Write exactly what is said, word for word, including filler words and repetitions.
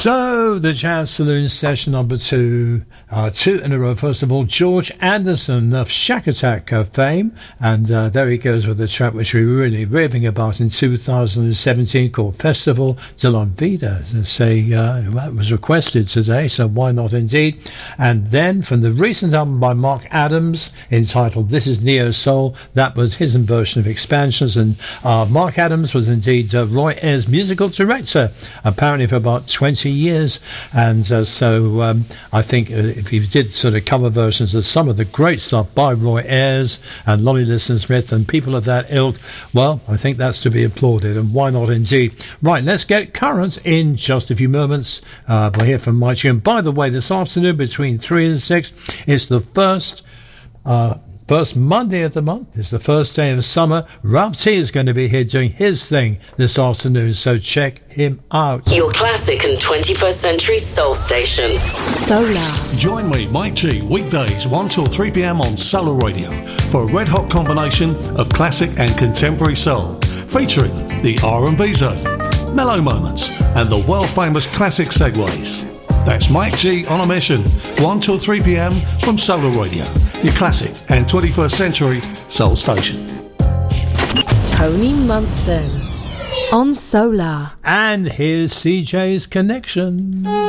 So, the Jazz Saloon session number two, uh, two in a row. First of all, George Anderson of Shack Attack uh, fame, and uh, there he goes with a track which we were really raving about in two thousand seventeen called Festival de la Vida. As I say, uh, that was requested today, so why not indeed? And then from the recent album by Mark Adams entitled This Is Neo Soul, that was his version of Expansions, and uh, Mark Adams was indeed uh, Roy Ayers' musical director, apparently for about twenty years, and uh, so um, I think uh, if he did sort of cover versions of some of the great stuff by Roy Ayers and Lonnie Liston Smith and people of that ilk, well, I think that's to be applauded, and why not indeed. Right, let's get current in just a few moments. Uh, we'll hear from Mike G. And by the way, this afternoon between three and six is the first uh, First Monday of the month. It's the first day of summer. Ralph T is going to be here doing his thing this afternoon, so check him out. Your classic and twenty-first century soul station. Solar. Join me, Mike G, weekdays one till three p.m. on Solar Radio for a red-hot combination of classic and contemporary soul, featuring the R and B zone, mellow moments, and the world-famous classic segues. That's Mike G on a mission, one till three p.m. from Solar Radio, your classic and twenty-first century soul station. Tony Munson on Solar. And here's C J's Connection.